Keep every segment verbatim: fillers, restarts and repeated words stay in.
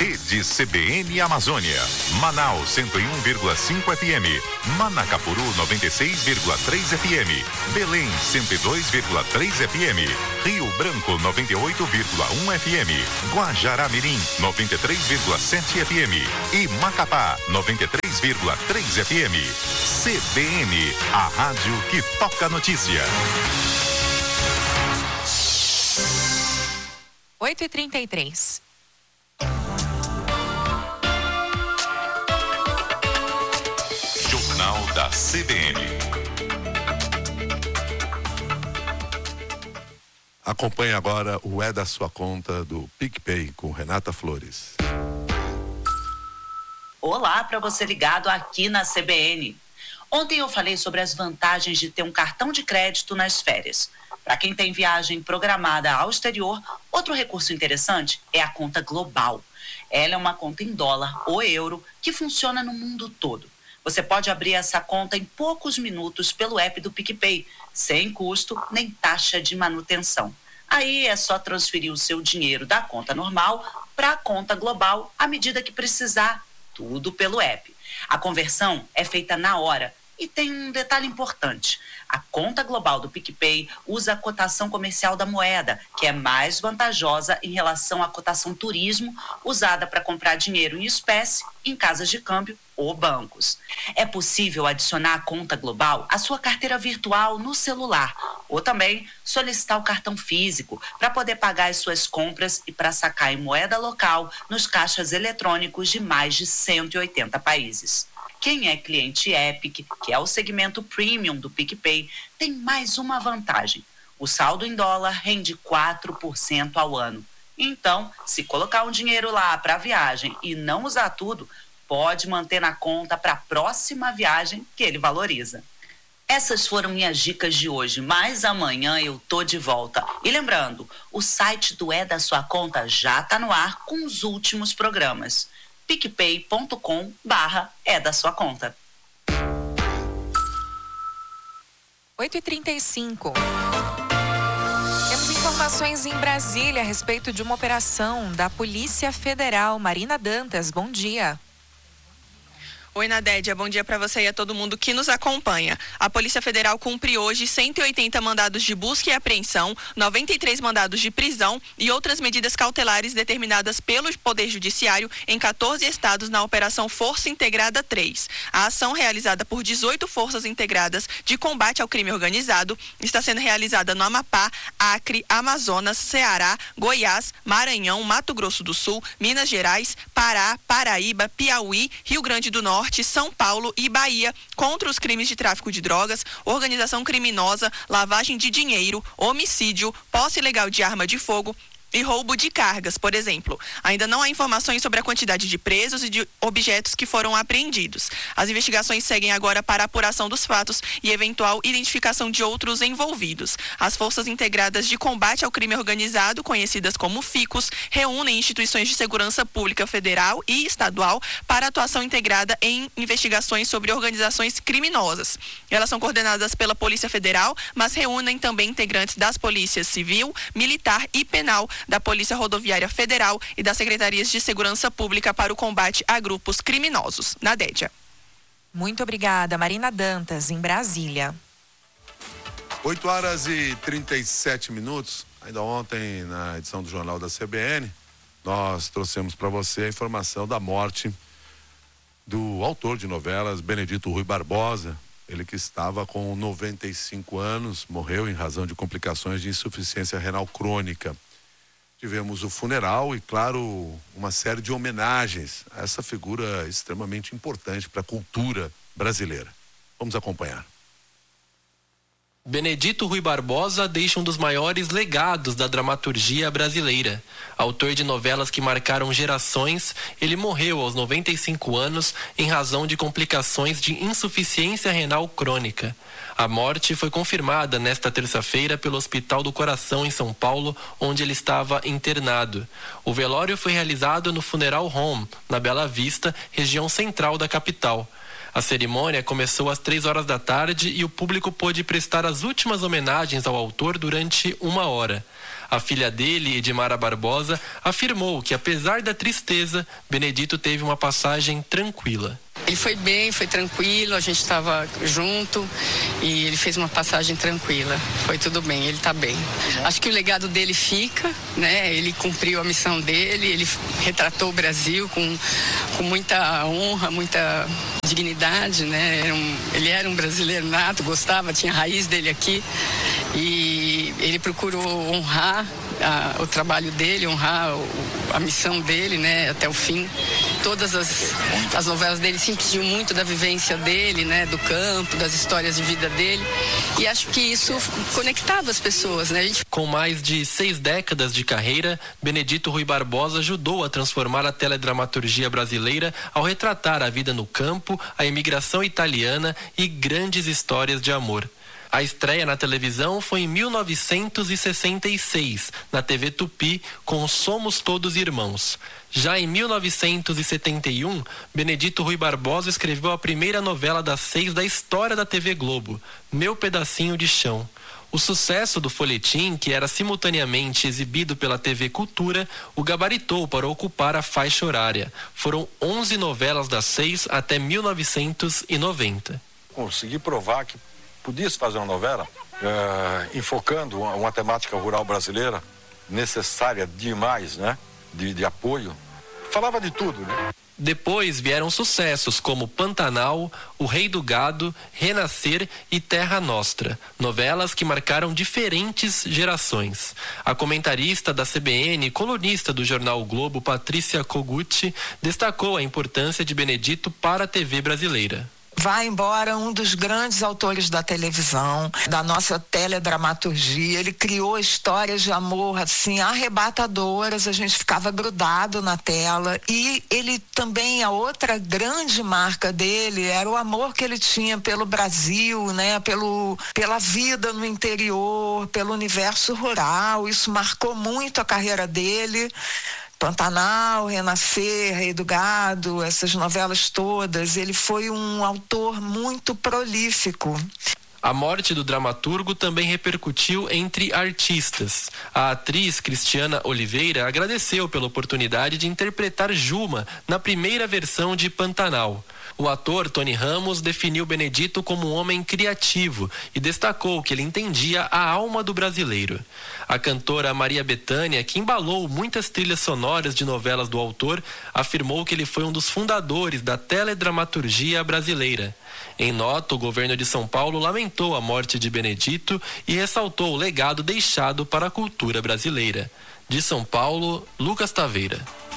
Rede C B N Amazônia. Manaus cento e um vírgula cinco F M. Manacapuru noventa e seis vírgula três F M. Belém cento e dois vírgula três F M. Rio Branco noventa e oito vírgula um F M. Guajará-Mirim noventa e três vírgula sete F M. E Macapá noventa e três vírgula três F M. C B N, a rádio que toca notícia. oito e trinta e três. Jornal da C B N. Acompanhe agora o É da Sua Conta do PicPay com Renata Flores. Olá para você ligado aqui na C B N. Ontem eu falei sobre as vantagens de ter um cartão de crédito nas férias. Para quem tem viagem programada ao exterior, outro recurso interessante é a conta global. Ela é uma conta em dólar ou euro que funciona no mundo todo. Você pode abrir essa conta em poucos minutos pelo app do PicPay, sem custo nem taxa de manutenção. Aí é só transferir o seu dinheiro da conta normal para a conta global à medida que precisar, tudo pelo app. A conversão é feita na hora. E tem um detalhe importante, a conta global do PicPay usa a cotação comercial da moeda, que é mais vantajosa em relação à cotação turismo, usada para comprar dinheiro em espécie em casas de câmbio ou bancos. É possível adicionar a conta global à sua carteira virtual no celular, ou também solicitar o cartão físico para poder pagar as suas compras e para sacar em moeda local nos caixas eletrônicos de mais de cento e oitenta países. Quem é cliente Epic, que é o segmento premium do PicPay, tem mais uma vantagem. O saldo em dólar rende quatro por cento ao ano. Então, se colocar um dinheiro lá para a viagem e não usar tudo, pode manter na conta para a próxima viagem que ele valoriza. Essas foram minhas dicas de hoje, mas amanhã eu tô de volta. E lembrando, o site do É da Sua Conta já está no ar com os últimos programas. picpay.com barra é da sua conta. oito e trinta e cinco. Temos informações em Brasília a respeito de uma operação da Polícia Federal. Marina Dantas, bom dia. Oi, Nadédia, bom dia para você e a todo mundo que nos acompanha. A Polícia Federal cumpre hoje cento e oitenta mandados de busca e apreensão, noventa e três mandados de prisão e outras medidas cautelares determinadas pelo Poder Judiciário em quatorze estados na Operação Força Integrada três. A ação, realizada por dezoito forças integradas de combate ao crime organizado, está sendo realizada no Amapá, Acre, Amazonas, Ceará, Goiás, Maranhão, Mato Grosso do Sul, Minas Gerais, Pará, Paraíba, Piauí, Rio Grande do Norte, São Paulo e Bahia, contra os crimes de tráfico de drogas, organização criminosa, lavagem de dinheiro, homicídio, posse ilegal de arma de fogo e roubo de cargas, por exemplo. Ainda não há informações sobre a quantidade de presos e de objetos que foram apreendidos. As investigações seguem agora para a apuração dos fatos e eventual identificação de outros envolvidos. As Forças Integradas de Combate ao Crime Organizado, conhecidas como FICOS, reúnem instituições de segurança pública federal e estadual para atuação integrada em investigações sobre organizações criminosas. Elas são coordenadas pela Polícia Federal, mas reúnem também integrantes das Polícias Civil, Militar e Penal, da Polícia Rodoviária Federal e das Secretarias de Segurança Pública para o combate a grupos criminosos. Nadédia. Muito obrigada, Marina Dantas, em Brasília. oito horas e trinta e sete minutos. Ainda ontem, na edição do Jornal da C B N, nós trouxemos para você a informação da morte do autor de novelas, Benedito Rui Barbosa. Ele que estava com noventa e cinco anos, morreu em razão de complicações de insuficiência renal crônica. Tivemos o funeral e, claro, uma série de homenagens a essa figura extremamente importante para a cultura brasileira. Vamos acompanhar. Benedito Rui Barbosa deixa um dos maiores legados da dramaturgia brasileira. Autor de novelas que marcaram gerações, ele morreu aos noventa e cinco anos em razão de complicações de insuficiência renal crônica. A morte foi confirmada nesta terça-feira pelo Hospital do Coração em São Paulo, onde ele estava internado. O velório foi realizado no Funeral Home, na Bela Vista, região central da capital. A cerimônia começou às três horas da tarde e o público pôde prestar as últimas homenagens ao autor durante uma hora. A filha dele, Edmara Barbosa, afirmou que, apesar da tristeza, Benedito teve uma passagem tranquila. Ele foi bem, foi tranquilo, a gente estava junto e ele fez uma passagem tranquila. Foi tudo bem, ele está bem. Acho que o legado dele fica, né? Ele cumpriu a missão dele, ele retratou o Brasil com, com muita honra, muita dignidade, né? Era um, ele era um brasileiro nato, gostava, tinha a raiz dele aqui e ele procurou honrar a, o trabalho dele, honrar o, a missão dele, né? Até o fim. Todas as, as novelas dele sentiam muito da vivência dele, né? Do campo, das histórias de vida dele. E acho que isso conectava as pessoas, né? A gente... Com mais de seis décadas de carreira, Benedito Rui Barbosa ajudou a transformar a teledramaturgia brasileira ao retratar a vida no campo, a imigração italiana e grandes histórias de amor. A estreia na televisão foi em mil novecentos e sessenta e seis, na T V Tupi, com Somos Todos Irmãos. Já em mil novecentos e setenta e um, Benedito Rui Barbosa escreveu a primeira novela das seis da história da T V Globo, Meu Pedacinho de Chão. O sucesso do folhetim, que era simultaneamente exibido pela T V Cultura, o gabaritou para ocupar a faixa horária. Foram onze novelas das seis até mil novecentos e noventa. Consegui provar que podia-se fazer uma novela uh, enfocando uma, uma temática rural brasileira necessária demais, né? De, de apoio. Falava de tudo, né? Depois vieram sucessos como Pantanal, O Rei do Gado, Renascer e Terra Nostra, novelas que marcaram diferentes gerações. A comentarista da C B N e colunista do jornal o Globo, Patrícia Koguchi, destacou a importância de Benedito para a T V brasileira. Vai embora um dos grandes autores da televisão, da nossa teledramaturgia. Ele criou histórias de amor assim arrebatadoras, a gente ficava grudado na tela. E ele também, a outra grande marca dele era o amor que ele tinha pelo Brasil, né? Pelo, pela vida no interior, pelo universo rural. Isso marcou muito a carreira dele. Pantanal, Renascer, Rei do Gado, essas novelas todas. Ele foi um autor muito prolífico. A morte do dramaturgo também repercutiu entre artistas. A atriz Cristiana Oliveira agradeceu pela oportunidade de interpretar Juma na primeira versão de Pantanal. O ator Tony Ramos definiu Benedito como um homem criativo e destacou que ele entendia a alma do brasileiro. A cantora Maria Bethânia, que embalou muitas trilhas sonoras de novelas do autor, afirmou que ele foi um dos fundadores da teledramaturgia brasileira. Em nota, o governo de São Paulo lamentou a morte de Benedito e ressaltou o legado deixado para a cultura brasileira. De São Paulo, Lucas Taveira.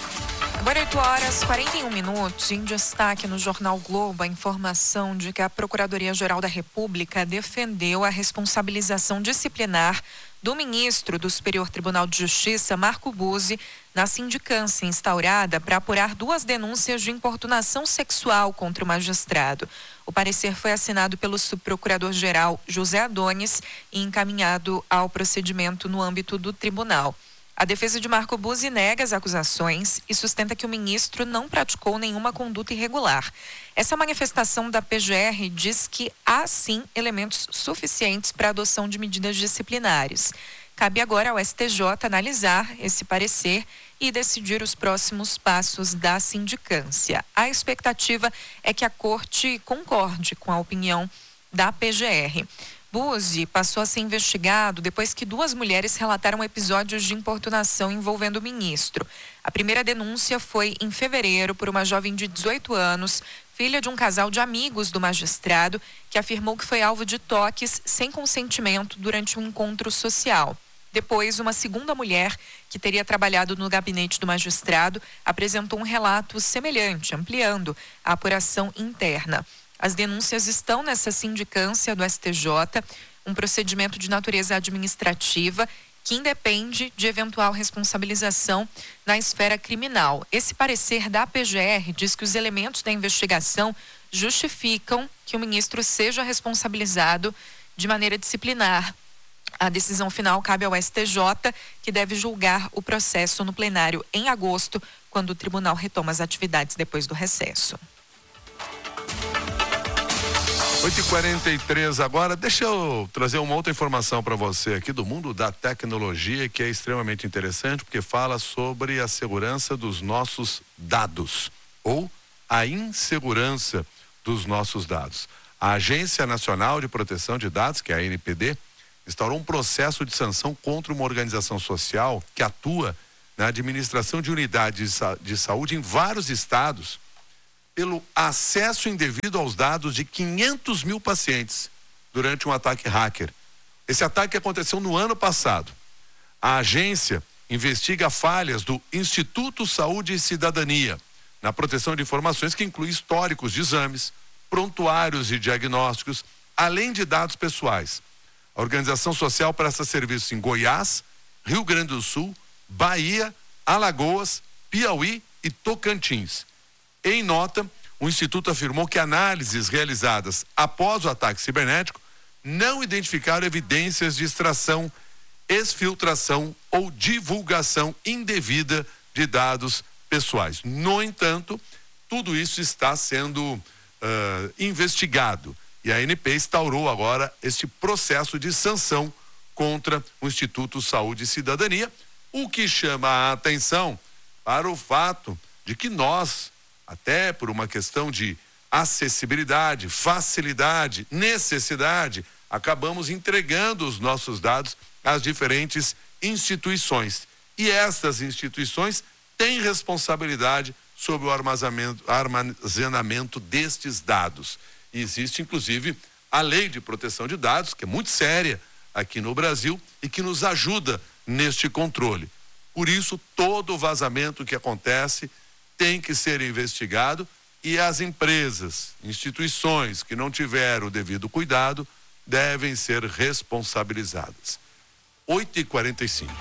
Agora oito horas e quarenta e um minutos, em destaque no Jornal Globo, a informação de que a Procuradoria-Geral da República defendeu a responsabilização disciplinar do ministro do Superior Tribunal de Justiça, Marco Buzzi, na sindicância instaurada para apurar duas denúncias de importunação sexual contra o magistrado. O parecer foi assinado pelo subprocurador-geral José Adonis e encaminhado ao procedimento no âmbito do tribunal. A defesa de Marco Buzzi nega as acusações e sustenta que o ministro não praticou nenhuma conduta irregular. Essa manifestação da P G R diz que há, sim, elementos suficientes para a adoção de medidas disciplinares. Cabe agora ao S T J analisar esse parecer e decidir os próximos passos da sindicância. A expectativa é que a Corte concorde com a opinião da P G R. Buzzi passou a ser investigado depois que duas mulheres relataram episódios de importunação envolvendo o ministro. A primeira denúncia foi em fevereiro por uma jovem de dezoito anos, filha de um casal de amigos do magistrado, que afirmou que foi alvo de toques sem consentimento durante um encontro social. Depois, uma segunda mulher, que teria trabalhado no gabinete do magistrado, apresentou um relato semelhante, ampliando a apuração interna. As denúncias estão nessa sindicância do S T J, um procedimento de natureza administrativa que independe de eventual responsabilização na esfera criminal. Esse parecer da P G R diz que os elementos da investigação justificam que o ministro seja responsabilizado de maneira disciplinar. A decisão final cabe ao S T J, que deve julgar o processo no plenário em agosto, quando o tribunal retoma as atividades depois do recesso. oito e quarenta e três agora, deixa eu trazer uma outra informação para você aqui do mundo da tecnologia, que é extremamente interessante, porque fala sobre a segurança dos nossos dados, ou a insegurança dos nossos dados. A Agência Nacional de Proteção de Dados, que é a A N P D, instaurou um processo de sanção contra uma organização social que atua na administração de unidades de saúde em vários estados pelo acesso indevido aos dados de quinhentos mil pacientes durante um ataque hacker. Esse ataque aconteceu no ano passado. A agência investiga falhas do Instituto Saúde e Cidadania na proteção de informações, que inclui históricos de exames, prontuários e diagnósticos, além de dados pessoais. A organização social presta serviços em Goiás, Rio Grande do Sul, Bahia, Alagoas, Piauí e Tocantins. Em nota, o Instituto afirmou que análises realizadas após o ataque cibernético não identificaram evidências de extração, exfiltração ou divulgação indevida de dados pessoais. No entanto, tudo isso está sendo uh, investigado e a A N P instaurou agora este processo de sanção contra o Instituto Saúde e Cidadania, o que chama a atenção para o fato de que nós, até por uma questão de acessibilidade, facilidade, necessidade, acabamos entregando os nossos dados às diferentes instituições. E estas instituições têm responsabilidade sobre o armazenamento, armazenamento destes dados. E existe, inclusive, a Lei de Proteção de Dados, que é muito séria aqui no Brasil e que nos ajuda neste controle. Por isso, todo vazamento que acontece tem que ser investigado e as empresas, instituições que não tiveram o devido cuidado devem ser responsabilizadas. oito e quarenta e cinco.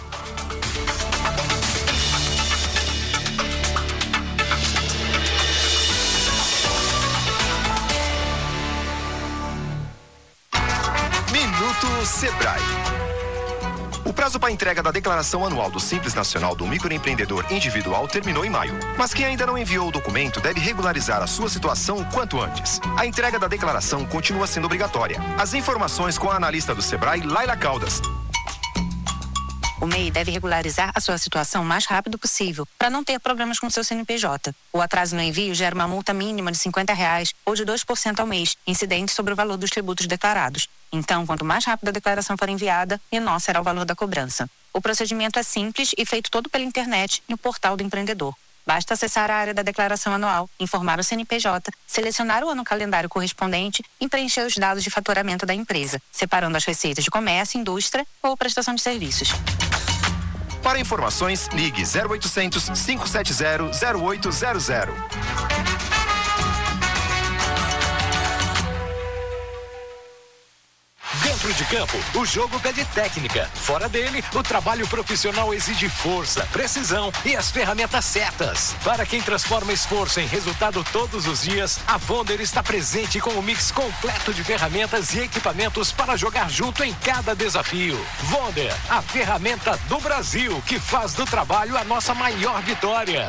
Minuto Sebrae. O prazo para entrega da declaração anual do Simples Nacional do Microempreendedor Individual terminou em maio. Mas quem ainda não enviou o documento deve regularizar a sua situação o quanto antes. A entrega da declaração continua sendo obrigatória. As informações com a analista do Sebrae, Laila Caldas. O M E I deve regularizar a sua situação o mais rápido possível, para não ter problemas com seu C N P J. O atraso no envio gera uma multa mínima de cinquenta reais ou de dois por cento ao mês, incidente sobre o valor dos tributos declarados. Então, quanto mais rápido a declaração for enviada, menor será o valor da cobrança. O procedimento é simples e feito todo pela internet no portal do empreendedor. Basta acessar a área da declaração anual, informar o C N P J, selecionar o ano calendário correspondente e preencher os dados de faturamento da empresa, separando as receitas de comércio, indústria ou prestação de serviços. Para informações, ligue zero oitocentos, cinco sete zero, zero oito zero zero. Dentro de campo, o jogo pede técnica. Fora dele, o trabalho profissional exige força, precisão e as ferramentas certas. Para quem transforma esforço em resultado todos os dias, a Vonder está presente com um mix completo de ferramentas e equipamentos para jogar junto em cada desafio. Vonder, a ferramenta do Brasil que faz do trabalho a nossa maior vitória.